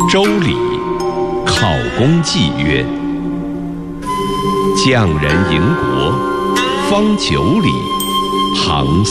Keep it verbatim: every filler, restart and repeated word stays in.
周礼，考公祭曰：匠人营国，方九里，行